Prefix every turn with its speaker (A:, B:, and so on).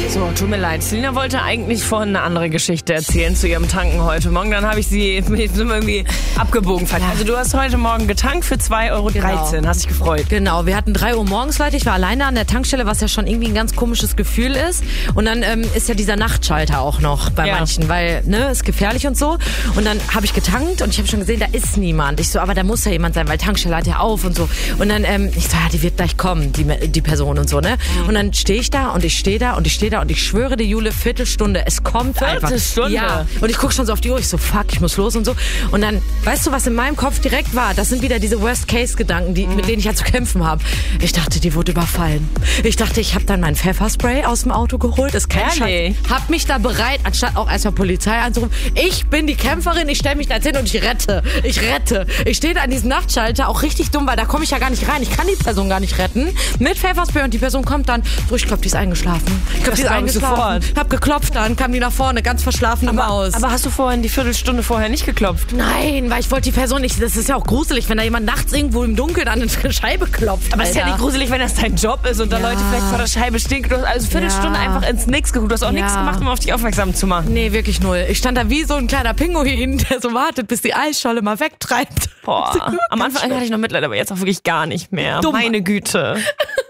A: So, tut mir leid. Selina wollte eigentlich vorhin eine andere Geschichte erzählen zu ihrem Tanken heute Morgen. Dann habe ich sind wir irgendwie abgebogen. Also du hast heute Morgen getankt für 2,13 Euro.
B: Genau.
A: Hast dich gefreut.
B: Genau, wir hatten 3 Uhr morgens, Leute. Ich war alleine an der Tankstelle, was ja schon irgendwie ein ganz komisches Gefühl ist. Und dann ist ja dieser Nachtschalter auch noch bei manchen, weil, ist gefährlich und so. Und dann habe ich getankt und ich habe schon gesehen, da ist niemand. Ich so, aber da muss ja jemand sein, weil Tankstelle hat ja auf und so. Und dann, ich so, ja, die wird gleich kommen, die Person und so, ne? Und dann stehe ich da und ich stehe da und ich stehe da und ich schwöre dir, Jule, Viertelstunde, es kommt einfach.
A: Viertelstunde?
B: Ja. Und ich gucke schon so auf die Uhr, ich so, fuck, ich muss los und so. Und dann, weißt du, was in meinem Kopf direkt war? Das sind wieder diese Worst-Case-Gedanken, mit denen ich halt zu kämpfen habe. Ich dachte, die wurde überfallen. Ich dachte, ich habe dann mein Pfefferspray aus dem Auto geholt. Das kein Scheiß. Hab mich da bereit, anstatt auch erstmal Polizei anzurufen. Ich bin die Kämpferin, ich stelle mich da jetzt hin und ich rette. Ich stehe da an diesem Nachtschalter, auch richtig dumm, weil da komme ich ja gar nicht rein. Ich kann die Person gar nicht retten. Mit Pfefferspray und die Person kommt dann, so, ich glaube, die ist eingeschlafen. Ich glaube, die ist eingeschlafen. Hab geklopft, dann kam die nach vorne, ganz verschlafen im Haus.
A: Aber hast du vorhin die Viertelstunde vorher nicht geklopft?
B: Nein, weil ich wollte die Person nicht, das ist ja auch gruselig, wenn da jemand nachts irgendwo im Dunkeln an eine Scheibe klopft.
A: Aber es ist ja nicht gruselig, wenn das dein Job ist und da Leute vielleicht vor der Scheibe stehen. Du hast also Viertelstunde einfach ins Nix geguckt. Du hast auch nichts gemacht, um auf dich aufmerksam zu machen.
B: Nee, wirklich null. Ich stand da wie so ein kleiner Pinguin, der so wartet, bis die Eisscholle mal wegtreibt.
A: Boah, am Anfang hatte ich noch Mitleid, aber jetzt auch wirklich gar nicht mehr.
B: Dumm.
A: Meine Güte.